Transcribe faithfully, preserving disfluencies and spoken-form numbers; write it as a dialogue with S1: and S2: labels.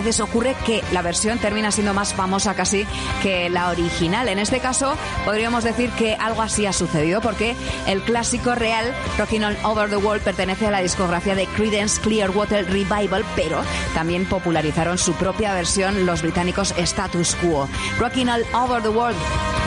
S1: veces ocurre que la versión termina siendo más famosa casi que la original. En este caso, podríamos decir que algo así ha sucedido, porque el clásico real, Rockin' All Over the World, pertenece a la discografía de Creedence Clearwater Revival, pero también popularizaron su propia versión los británicos Status Quo. Rockin' All Over the World.